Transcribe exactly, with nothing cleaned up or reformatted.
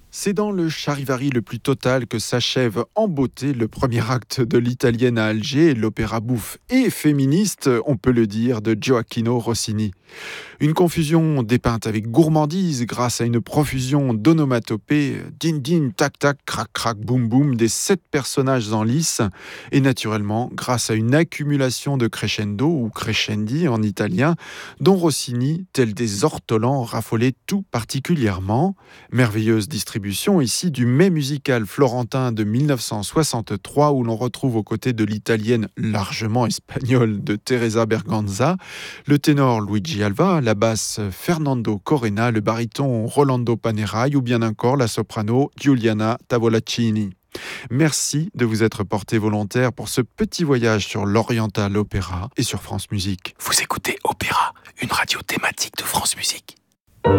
C'est dans le charivari le plus total que s'achève en beauté le premier acte de l'Italienne à Alger, l'opéra bouffe et féministe, on peut le dire, de Gioacchino Rossini. Une confusion dépeinte avec gourmandise grâce à une profusion d'onomatopées, din din, tac tac, crac crac, boum boum, des sept personnages en lice, et naturellement grâce à une accumulation de crescendo ou crescendi en italien, dont Rossini, tel des ortolans, raffolait tout particulièrement. Merveilleuse distribution ici du mets musical florentin de dix-neuf cent soixante-trois où l'on retrouve aux côtés de l'italienne largement espagnole de Teresa Berganza, le ténor Luigi Alva, la basse Fernando Corena, le baryton Rolando Panerai ou bien encore la soprano Giuliana Tavolaccini. Merci de vous être porté volontaire pour ce petit voyage sur l'Oriental Opéra et sur France Musique. Vous écoutez Opéra, une radio thématique de France Musique.